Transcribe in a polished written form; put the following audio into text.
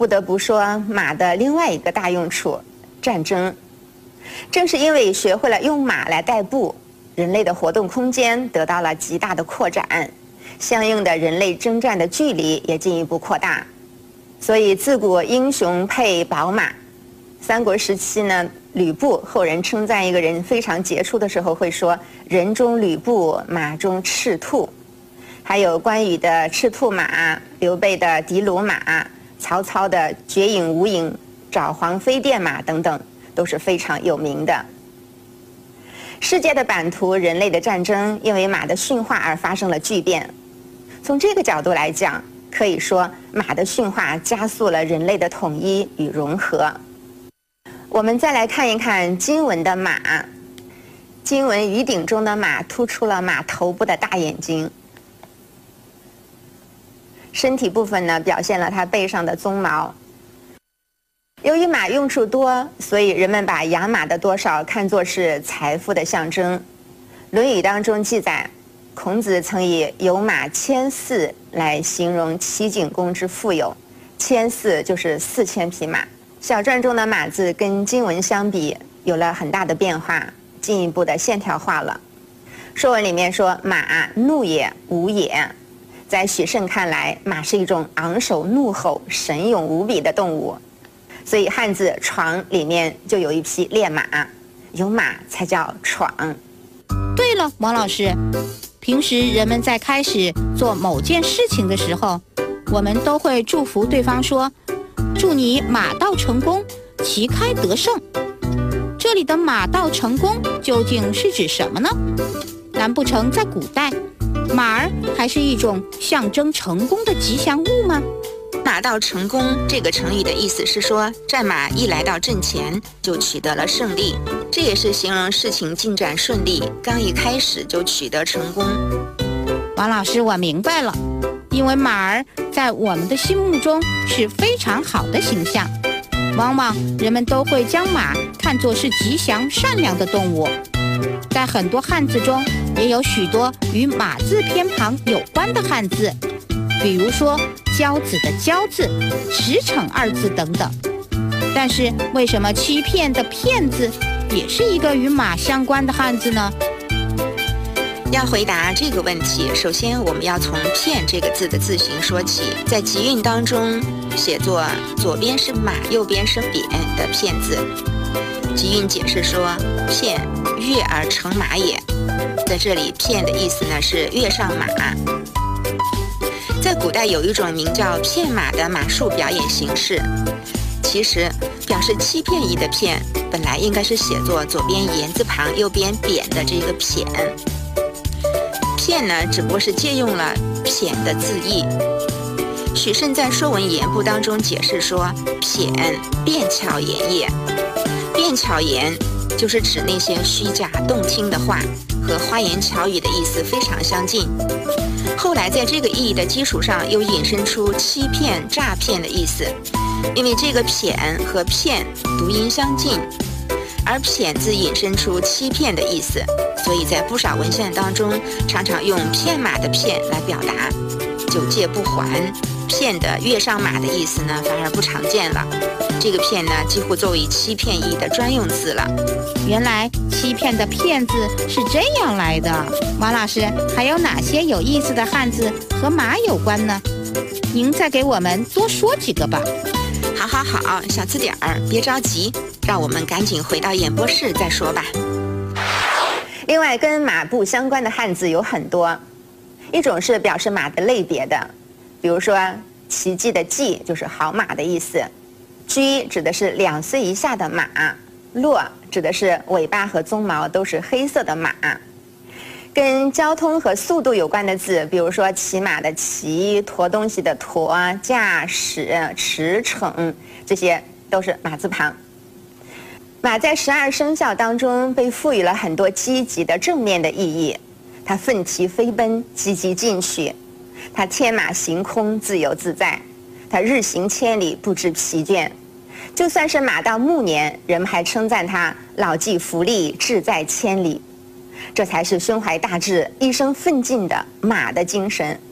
不得不说马的另外一个大用处——战争。正是因为学会了用马来代步，人类的活动空间得到了极大的扩展，相应的人类征战的距离也进一步扩大。所以自古英雄配宝马。三国时期呢，吕布后人称赞一个人非常杰出的时候会说“人中吕布，马中赤兔”。还有关羽的赤兔马、刘备的的卢马、曹操的绝影无影、爪黄飞电马等等，都是非常有名的。世界的版图，人类的战争因为马的驯化而发生了巨变。从这个角度来讲，可以说马的驯化加速了人类的统一与融合。我们再来看一看金文的马。金文鱼顶中的马突出了马头部的大眼睛。身体部分呢，表现了它背上的鬃毛。由于马用处多，所以人们把养马的多少看作是财富的象征。《论语》当中记载，孔子曾以有马1400来形容齐景公之富有，1400就是4000匹马。小篆中的马字跟金文相比，有了很大的变化，进一步的线条化了。《说文》里面说：“马怒也，无也。”在许慎看来，马是一种昂首怒吼、神勇无比的动物，所以汉字“闯”里面就有一匹烈马，有马才叫闯。 对了，王老师，平时人们在开始做某件事情的时候，我们都会祝福对方说：“祝你马到成功，旗开得胜。”这里的马到成功究竟是指什么呢？难不成在古代，马儿还是一种象征成功的吉祥物吗？ 马到成功这个成语的意思是说，战马一来到阵前就取得了胜利，这也是形容事情进展顺利，刚一开始就取得成功。 王老师，我明白了，因为马儿在我们的心目中是非常好的形象，往往人们都会将马看作是吉祥善良的动物。在很多汉字中也有许多与马字偏旁有关的汉字，比如说骄子的骄字、驰骋二字等等。但是为什么欺骗的骗字也是一个与马相关的汉字呢？ 要回答这个问题，首先我们要从骗这个字的字形说起。在集韵当中写作左边是马，右边是扁的骗字。集韵解释说，骗跃而成马也。在这里骗的意思呢是跃上马。在古代有一种名叫骗马的马术表演形式，其实表示欺骗意的骗本来应该是写作左边言字旁右边扁的这个撇。骗呢只不过是借用了谝的字义。许慎在《说文言部》当中解释说，谝辩巧言也。辩巧言就是指那些虚假动听的话，和花言巧语的意思非常相近。后来在这个意义的基础上，又引申出欺骗、诈骗的意思。因为这个谝和骗读音相近，而谝字引申出欺骗的意思，所以在不少文献当中，常常用骗马的骗来表达。九戒不还，骗的跃上马的意思呢，反而不常见了。这个骗呢，几乎作为欺骗意的专用字了。 原来欺骗的骗字是这样来的。王老师，还有哪些有意思的汉字和马有关呢？您再给我们多说几个吧。 好，小字点儿，别着急，让我们赶紧回到演播室再说吧。 另外，跟马步相关的汉字有很多，一种是表示马的类别的，比如说奇迹的迹就是好马的意思，驹指的是2岁以下的马，骆指的是尾巴和鬃毛都是黑色的马。跟交通和速度有关的字，比如说骑马的骑、驮东西的驮、驾驶、驰骋，这些都是马字旁。马在12生肖当中被赋予了很多积极的正面的意义，它奋蹄飞奔，积极进取；它天马行空，自由自在；它日行千里，不知疲倦。就算是马到暮年，人们还称赞它老骥伏枥，志在千里。这才是胸怀大志、一生奋进的马的精神。